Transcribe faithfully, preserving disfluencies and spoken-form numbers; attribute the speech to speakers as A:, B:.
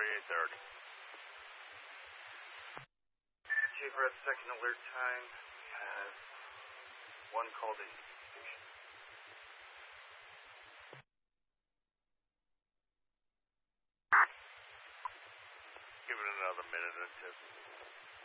A: thirty-eight thirty.
B: Chief, we're at second alert time. We have one call to station.
A: Give it another minute or two.